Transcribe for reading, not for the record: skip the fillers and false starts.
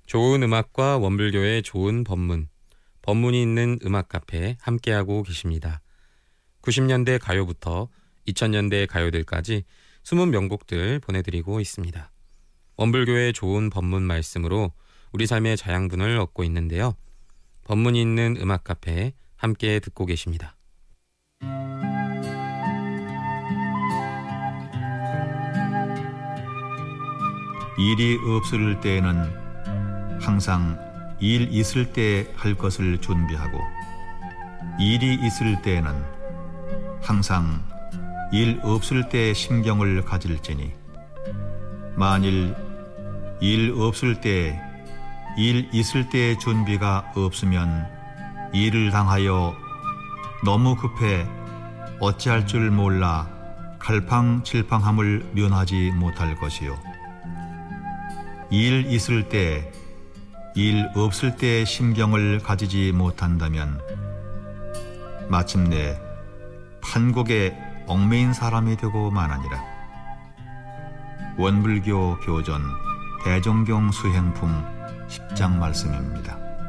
좋은 음악과 원불교의 좋은 법문, 법문이 있는 음악 카페 함께하고 계십니다. 90년대 가요부터 2000년대 가요들까지 숨은 명곡들 보내드리고 있습니다. 원불교의 좋은 법문 말씀으로 우리 삶의 자양분을 얻고 있는데요. 법문이 있는 음악 카페 함께 듣고 계십니다. 일이 없을 때에는 항상 일 있을 때 할 것을 준비하고, 일이 있을 때에는 항상 일 없을 때 심경을 가질지니, 만일 일 없을 때 일 있을 때 준비가 없으면 일을 당하여 너무 급해 어찌할 줄 몰라 갈팡질팡함을 면하지 못할 것이요, 일 있을 때 일 없을 때 심경을 가지지 못한다면 마침내 판국에 얽매인 사람이 되고 마나니라. 원불교 교전 대종경 수행품 10장 말씀입니다.